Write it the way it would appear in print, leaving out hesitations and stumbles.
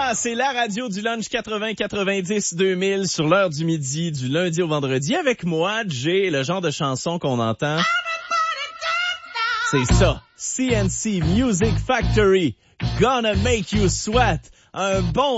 c'est la radio du lunch 80-90-2000 sur l'heure du midi, du lundi au vendredi. Avec moi, Jay, le genre de chanson qu'on entend, c'est ça. CNC Music Factory, Gonna Make You Sweat. Un bon